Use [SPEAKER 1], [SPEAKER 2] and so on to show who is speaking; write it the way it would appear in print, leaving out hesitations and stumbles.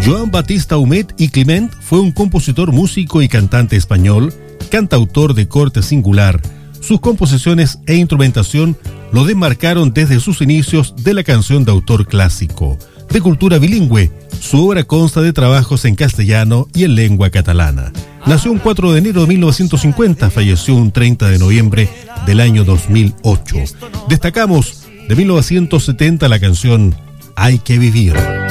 [SPEAKER 1] Joan Batista Humet y Climent fue un compositor, músico y cantante español, cantautor de corte singular. Sus composiciones e instrumentación lo demarcaron desde sus inicios de la canción de autor clásico. De cultura bilingüe, su obra consta de trabajos en castellano y en lengua catalana. Nació un 4 de enero de 1950, falleció un 30 de noviembre del año 2008. Destacamos de 1970 la canción Hay que vivir.